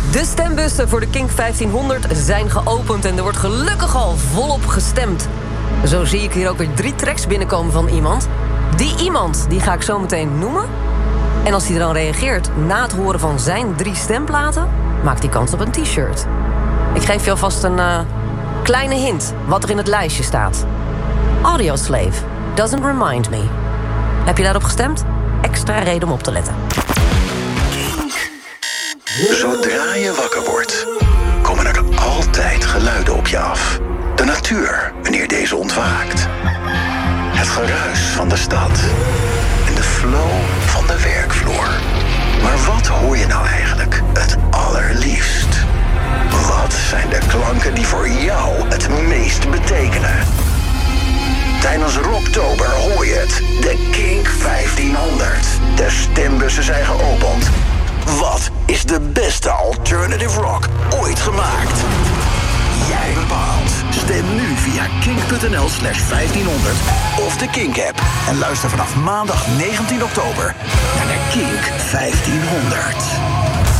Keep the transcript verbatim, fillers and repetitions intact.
De stembussen voor de Kink vijftienhonderd zijn geopend en er wordt gelukkig al volop gestemd. Zo zie ik hier ook weer drie tracks binnenkomen van iemand. Die iemand, die ga ik zo meteen noemen. En als hij dan reageert na het horen van zijn drie stemplaten, maakt hij kans op een t-shirt. Ik geef je alvast een uh, kleine hint wat er in het lijstje staat. Audioslave, Doesn't Remind Me. Heb je daarop gestemd? Extra reden om op te letten. Zodra je wakker wordt, komen er altijd geluiden op je af. De natuur, wanneer deze ontwaakt. Het geruis van de stad. En de flow van de werkvloer. Maar wat hoor je nou eigenlijk het allerliefst? Wat zijn de klanken die voor jou het meest betekenen? Tijdens Rocktober hoor je het. De Kink vijftienhonderd. De stembussen zijn geopend. Wat is de beste alternative rock ooit gemaakt? Jij bepaalt. Stem nu via kink.nl slash vijftienhonderd of de Kink-app. En luister vanaf maandag negentien oktober naar de Kink vijftienhonderd.